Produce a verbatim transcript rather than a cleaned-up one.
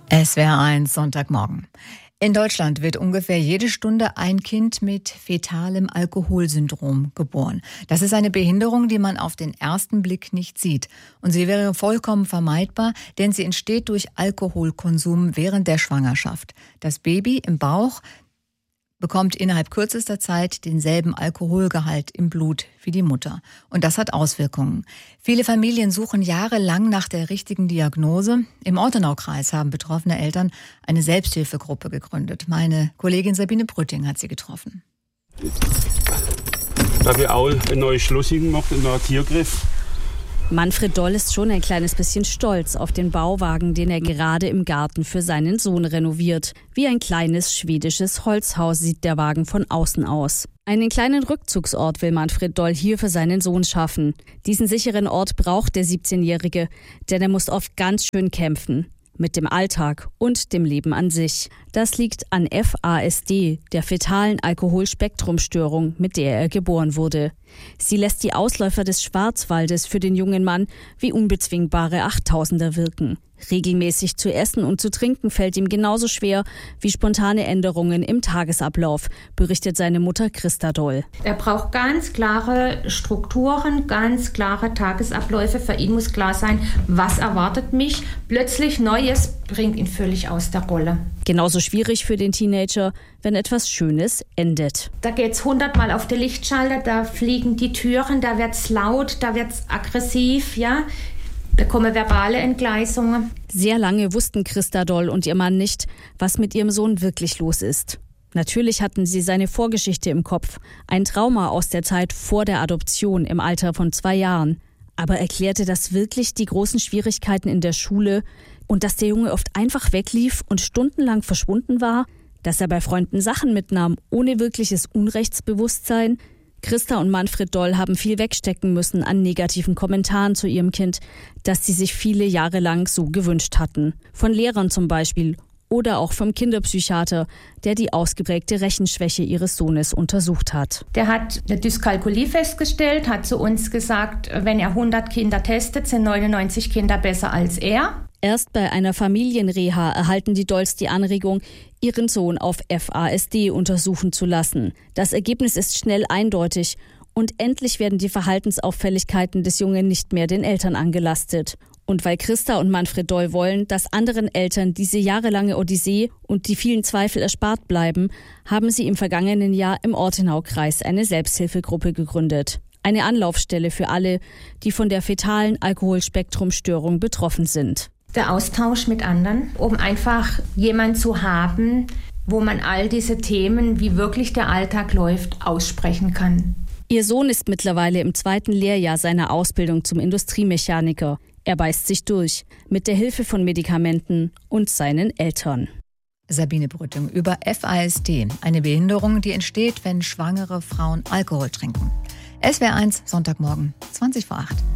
S W R eins Sonntagmorgen. In Deutschland wird ungefähr jede Stunde ein Kind mit fetalem Alkoholsyndrom geboren. Das ist eine Behinderung, die man auf den ersten Blick nicht sieht. Und sie wäre vollkommen vermeidbar, denn sie entsteht durch Alkoholkonsum während der Schwangerschaft. Das Baby im Bauch bekommt innerhalb kürzester Zeit denselben Alkoholgehalt im Blut wie die Mutter. Und das hat Auswirkungen. Viele Familien suchen jahrelang nach der richtigen Diagnose. Im Ortenaukreis haben betroffene Eltern eine Selbsthilfegruppe gegründet. Meine Kollegin Sabine Brütting hat sie getroffen. Da habe ich auch ein neues Schloss hingemacht, einen neuen Tiergriff. Manfred Doll ist schon ein kleines bisschen stolz auf den Bauwagen, den er gerade im Garten für seinen Sohn renoviert. Wie ein kleines schwedisches Holzhaus sieht der Wagen von außen aus. Einen kleinen Rückzugsort will Manfred Doll hier für seinen Sohn schaffen. Diesen sicheren Ort braucht der siebzehnjährige, denn er muss oft ganz schön kämpfen. Mit dem Alltag und dem Leben an sich. Das liegt an F A S D, der fetalen Alkoholspektrumstörung, mit der er geboren wurde. Sie lässt die Ausläufer des Schwarzwaldes für den jungen Mann wie unbezwingbare Achttausender wirken. Regelmäßig zu essen und zu trinken fällt ihm genauso schwer wie spontane Änderungen im Tagesablauf, berichtet seine Mutter Christa Doll. Er braucht ganz klare Strukturen, ganz klare Tagesabläufe. Für ihn muss klar sein, was erwartet mich. Plötzlich Neues bringt ihn völlig aus der Rolle. Genauso schwierig für den Teenager, wenn etwas Schönes endet. Da geht's hundertmal auf den Lichtschalter, da fliegen die Türen, da wird's laut, da wird's aggressiv, ja. Da kommen verbale Entgleisungen. Sehr lange wussten Christa Doll und ihr Mann nicht, was mit ihrem Sohn wirklich los ist. Natürlich hatten sie seine Vorgeschichte im Kopf, ein Trauma aus der Zeit vor der Adoption im Alter von zwei Jahren. Aber erklärte das wirklich die großen Schwierigkeiten in der Schule und dass der Junge oft einfach weglief und stundenlang verschwunden war, dass er bei Freunden Sachen mitnahm ohne wirkliches Unrechtsbewusstsein? Christa und Manfred Doll haben viel wegstecken müssen an negativen Kommentaren zu ihrem Kind, das sie sich viele Jahre lang so gewünscht hatten. Von Lehrern zum Beispiel oder auch vom Kinderpsychiater, der die ausgeprägte Rechenschwäche ihres Sohnes untersucht hat. Der hat eine Dyskalkulie festgestellt, hat zu uns gesagt, wenn er hundert Kinder testet, sind neunundneunzig Kinder besser als er. Erst bei einer Familienreha erhalten die Dolls die Anregung, ihren Sohn auf F A S D untersuchen zu lassen. Das Ergebnis ist schnell eindeutig und endlich werden die Verhaltensauffälligkeiten des Jungen nicht mehr den Eltern angelastet. Und weil Christa und Manfred Doll wollen, dass anderen Eltern diese jahrelange Odyssee und die vielen Zweifel erspart bleiben, haben sie im vergangenen Jahr im Ortenaukreis eine Selbsthilfegruppe gegründet. Eine Anlaufstelle für alle, die von der fetalen Alkoholspektrumstörung betroffen sind. Der Austausch mit anderen, um einfach jemanden zu haben, wo man all diese Themen, wie wirklich der Alltag läuft, aussprechen kann. Ihr Sohn ist mittlerweile im zweiten Lehrjahr seiner Ausbildung zum Industriemechaniker. Er beißt sich durch, mit der Hilfe von Medikamenten und seinen Eltern. Sabine Brütting über F A S D, eine Behinderung, die entsteht, wenn schwangere Frauen Alkohol trinken. S W R eins Sonntagmorgen, zwanzig vor acht.